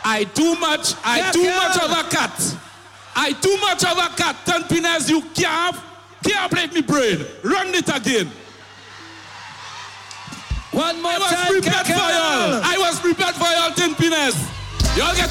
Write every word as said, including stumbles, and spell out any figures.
I too much, I Yeah, too yeah. much of a cat. I too much of a cat. Ten Pines, you can't, can't play me brain. Run it again. One more I was time, prepared for Kakel. y'all. I was prepared for y'all, Ten Pines. Y'all get